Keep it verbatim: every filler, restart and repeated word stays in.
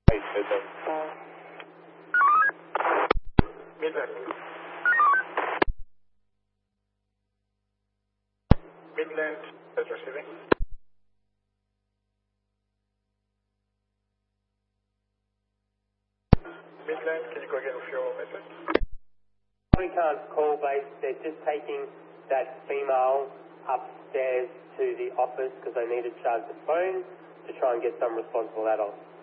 eight Midland. Midland. Midland is receiving. Midland, can you go again with your message? We can't call base. They're just taking that female upstairs to the office because they need to charge the phone to try and get some responsible adults.